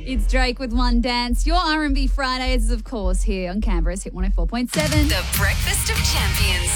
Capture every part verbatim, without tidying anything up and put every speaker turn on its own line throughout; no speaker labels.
It's Drake with One Dance. Your R and B Fridays is, of course, here on Canberra's Hit one oh four point seven.
The Breakfast of Champions.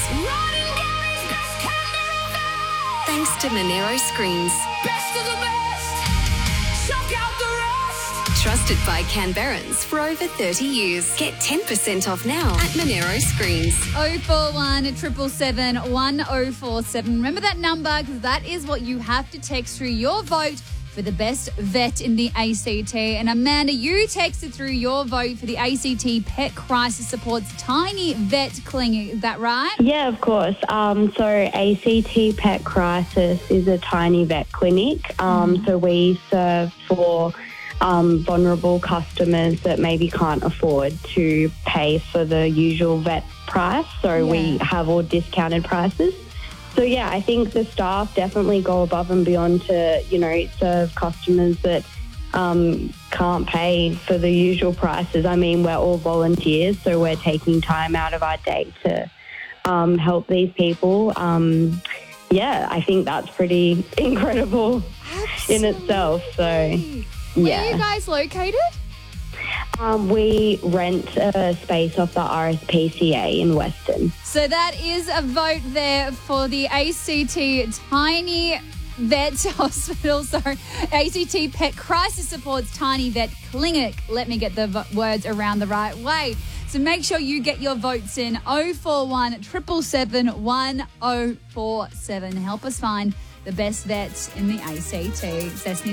Thanks to Monero Screens.
Best of the best. Chuck out the rest.
Trusted by Canberrans for over thirty years. Get ten percent off now at Monero Screens.
oh four one, seven seven seven, one oh four seven. Remember that number, because that is what you have to text through your vote for the best vet in the A C T. And Amanda, you texted through your vote for the A C T Pet Crisis Support's Tiny Vet Clinic. Is that right?
Yeah, of course. Um, so A C T Pet Crisis is a tiny vet clinic. Um, mm. So we serve for um, vulnerable customers that maybe can't afford to pay for the usual vet price. So yeah. we have all discounted prices. So, yeah, I think the staff definitely go above and beyond to, you know, serve customers that um, can't pay for the usual prices. I mean, we're all volunteers, so we're taking time out of our day to um, help these people. Um, yeah, I think that's pretty incredible Absolutely. in itself. So, yeah.
Where are you guys located?
Um, we rent a space off the R S P C A in Western.
So that is a vote there for the A C T Tiny Vet Hospital. Sorry, A C T Pet Crisis Support's Tiny Vet Clinic. Let me get the v- words around the right way. So make sure you get your votes in oh four one, seven seven seven, one oh four seven. Help us find the best vets in the A C T. It's